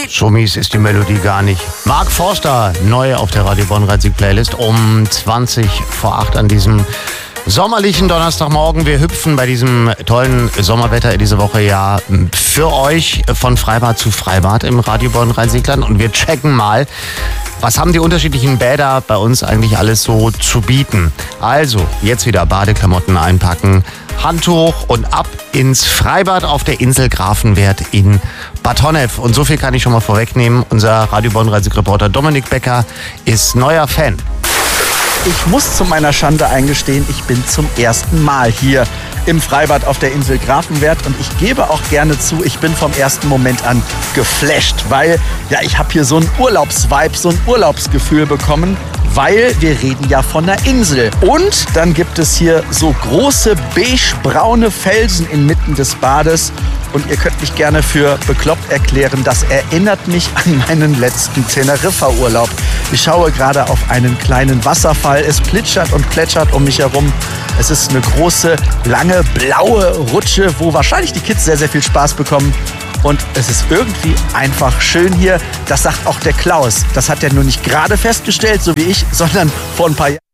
So mies ist die Melodie gar nicht. Mark Forster, neu auf der Radio Bonn-Rhein-Sieg-Playlist um 20:08 an diesem sommerlichen Donnerstagmorgen. Wir hüpfen bei diesem tollen Sommerwetter in dieser Woche ja für euch von Freibad zu Freibad im Radio Bonn-Rhein-Sieg-Land und wir checken mal, was haben die unterschiedlichen Bäder bei uns eigentlich alles so zu bieten. Also, jetzt wieder Badeklamotten einpacken, Handtuch und ab ins Freibad auf der Insel Grafenwert in Bad Honnef. Und so viel kann ich schon mal vorwegnehmen. Unser Radio Bonn-Rhein-Sieg-Reporter Dominik Becker ist neuer Fan. Ich muss zu meiner Schande eingestehen, ich bin zum ersten Mal hier im Freibad auf der Insel Grafenwert und ich gebe auch gerne zu, ich bin vom ersten Moment an geflasht, weil ja, ich habe hier so einen Urlaubsvibe, so ein Urlaubsgefühl bekommen, weil wir reden ja von einer Insel. Und dann gibt es hier so große beigebraune Felsen inmitten des Bades. Und ihr könnt mich gerne für bekloppt erklären, das erinnert mich an meinen letzten Teneriffa-Urlaub. Ich schaue gerade auf einen kleinen Wasserfall. Es plitschert und plätschert um mich herum. Es ist eine große, lange, blaue Rutsche, wo wahrscheinlich die Kids sehr, sehr viel Spaß bekommen. Und es ist irgendwie einfach schön hier. Das sagt auch der Klaus. Das hat er nur nicht gerade festgestellt, so wie ich, sondern vor ein paar Jahren.